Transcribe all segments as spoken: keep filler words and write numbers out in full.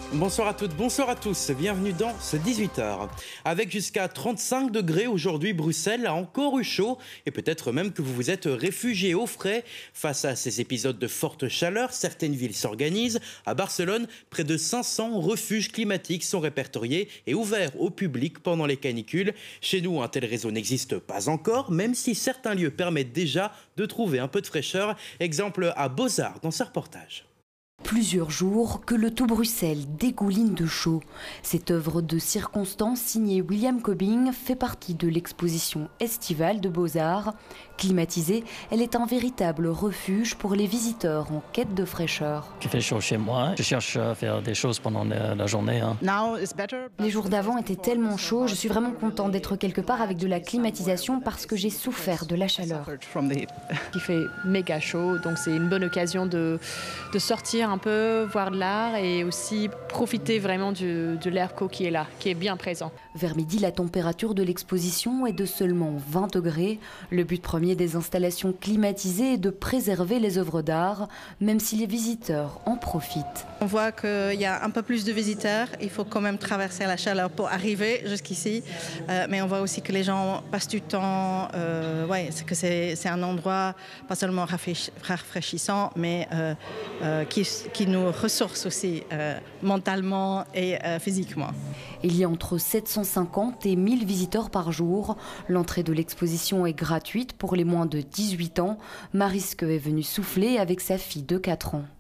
Bonsoir à toutes, bonsoir à tous, bienvenue dans ce dix-huit heures. Avec jusqu'à trente-cinq degrés aujourd'hui, Bruxelles a encore eu chaud et peut-être même que vous vous êtes réfugiés au frais. Face à ces épisodes de forte chaleur, certaines villes s'organisent. À Barcelone, près de cinq cents refuges climatiques sont répertoriés et ouverts au public pendant les canicules. Chez nous, un tel réseau n'existe pas encore, même si certains lieux permettent déjà de trouver un peu de fraîcheur. Exemple à Beaux-Arts dans ce reportage. Plusieurs jours que le tout Bruxelles dégouline de chaud. Cette œuvre de circonstance signée William Cobbing fait partie de l'exposition estivale de Beaux-Arts. Climatisée, elle est un véritable refuge pour les visiteurs en quête de fraîcheur. Il fait chaud chez moi, je cherche à faire des choses pendant la journée. Hein. Les jours d'avant étaient tellement chauds, je suis vraiment content d'être quelque part avec de la climatisation parce que j'ai souffert de la chaleur. Il fait méga chaud, donc c'est une bonne occasion de, de sortir un peu, voir de l'art et aussi profiter vraiment du, de l'air chaud qui est là, qui est bien présent. Vers midi, la température de l'exposition est de seulement vingt degrés. Le but premier des installations climatisées est de préserver les œuvres d'art, même si les visiteurs en profitent. On voit qu'il y a un peu plus de visiteurs, il faut quand même traverser la chaleur pour arriver jusqu'ici, euh, mais on voit aussi que les gens passent du temps, euh, ouais, c'est que c'est, c'est un endroit pas seulement rafraîchissant, mais euh, euh, qui, qui nous ressource aussi euh, mentalement et euh, physiquement. Il y a entre sept cent cinquante et mille visiteurs par jour. L'entrée de l'exposition est gratuite pour les moins de dix-huit ans. Mariske est venue souffler avec sa fille de quatre ans.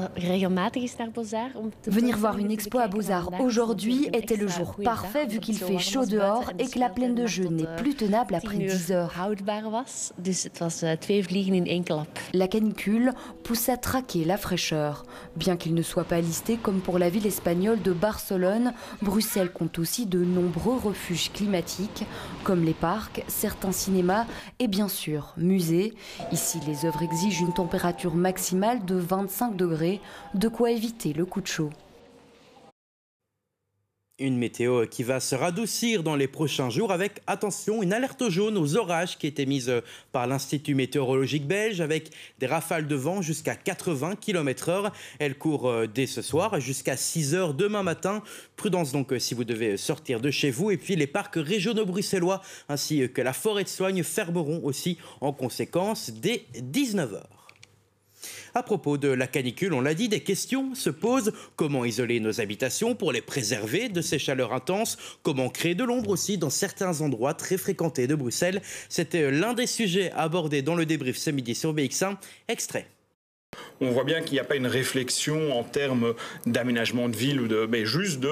Venir voir une expo à Beaux-Arts aujourd'hui était le jour parfait vu qu'il fait chaud dehors et que la plaine de jeu n'est plus tenable après dix heures. La canicule pousse à traquer la fraîcheur. Bien qu'il ne soit pas listé comme pour la ville espagnole de Barcelone, Bruxelles compte aussi de nombreux refuges climatiques comme les parcs, certains cinémas et bien sûr musées. Ici, les œuvres exigent une température maximale de vingt-cinq degrés, de quoi éviter le coup de chaud. Une météo qui va se radoucir dans les prochains jours avec, attention, une alerte jaune aux orages qui était mise par l'Institut météorologique belge avec des rafales de vent jusqu'à quatre-vingts kilomètres heure. Elle court dès ce soir jusqu'à six heures demain matin. Prudence donc si vous devez sortir de chez vous. Et puis les parcs régionaux bruxellois ainsi que la forêt de Soignes fermeront aussi en conséquence dès dix-neuf heures. À propos de la canicule, on l'a dit, des questions se posent. Comment isoler nos habitations pour les préserver de ces chaleurs intenses? Comment créer de l'ombre aussi dans certains endroits très fréquentés de Bruxelles? C'était l'un des sujets abordés dans le débrief ce midi sur B X un. Extrait. On voit bien qu'il n'y a pas une réflexion en termes d'aménagement de ville ou de, mais juste de